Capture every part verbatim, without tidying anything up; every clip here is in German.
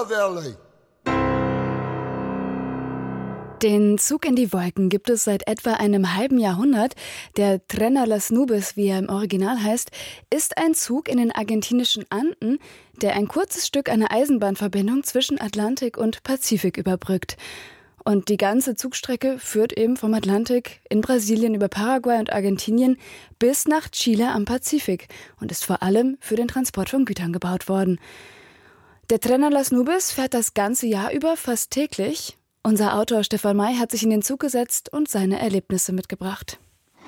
Verlei. Den Zug in die Wolken gibt es seit etwa einem halben Jahrhundert. Der Tren a las Nubes, wie er im Original heißt, ist ein Zug in den argentinischen Anden, der ein kurzes Stück einer Eisenbahnverbindung zwischen Atlantik und Pazifik überbrückt. Und die ganze Zugstrecke führt eben vom Atlantik in Brasilien über Paraguay und Argentinien bis nach Chile am Pazifik und ist vor allem für den Transport von Gütern gebaut worden. Der Tren a las Nubes fährt das ganze Jahr über fast täglich. Unser Autor Stefan May hat sich in den Zug gesetzt und seine Erlebnisse mitgebracht.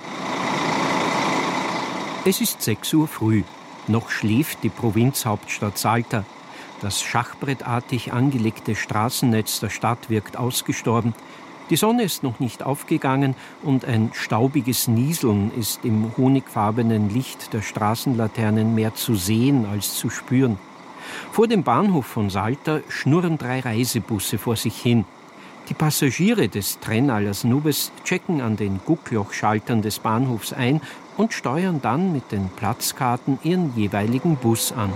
Es ist sechs Uhr früh. Noch schläft die Provinzhauptstadt Salta. Das schachbrettartig angelegte Straßennetz der Stadt wirkt ausgestorben. Die Sonne ist noch nicht aufgegangen und ein staubiges Nieseln ist im honigfarbenen Licht der Straßenlaternen mehr zu sehen als zu spüren. Vor dem Bahnhof von Salta schnurren drei Reisebusse vor sich hin. Die Passagiere des Tren a las Nubes checken an den Gucklochschaltern des Bahnhofs ein und steuern dann mit den Platzkarten ihren jeweiligen Bus an.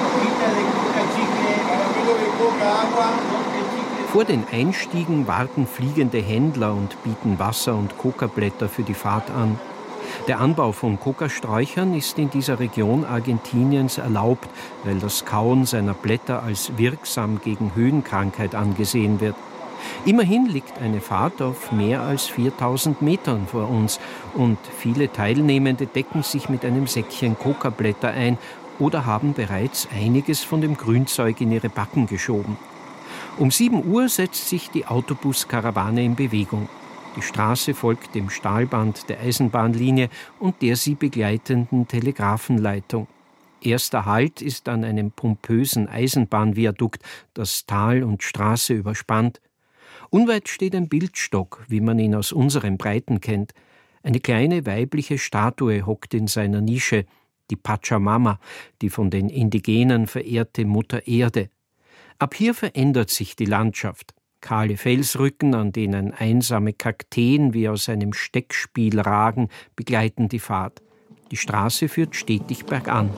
Vor den Einstiegen warten fliegende Händler und bieten Wasser und Kokablätter für die Fahrt an. Der Anbau von Kokasträuchern ist in dieser Region Argentiniens erlaubt, weil das Kauen seiner Blätter als wirksam gegen Höhenkrankheit angesehen wird. Immerhin liegt eine Fahrt auf mehr als viertausend Metern vor uns und viele Teilnehmende decken sich mit einem Säckchen Kokablätter ein oder haben bereits einiges von dem Grünzeug in ihre Backen geschoben. Um sieben Uhr setzt sich die Autobuskarawane in Bewegung. Die Straße folgt dem Stahlband der Eisenbahnlinie und der sie begleitenden Telegrafenleitung. Erster Halt ist an einem pompösen Eisenbahnviadukt, das Tal und Straße überspannt. Unweit steht ein Bildstock, wie man ihn aus unseren Breiten kennt. Eine kleine weibliche Statue hockt in seiner Nische, die Pachamama, die von den Indigenen verehrte Mutter Erde. Ab hier verändert sich die Landschaft. Kahle Felsrücken, an denen einsame Kakteen wie aus einem Steckspiel ragen, begleiten die Fahrt. Die Straße führt stetig bergan.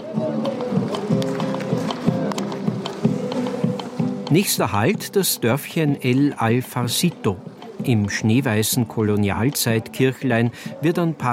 Nächster Halt das Dörfchen El Alfarcito. Im schneeweißen Kolonialzeitkirchlein wird an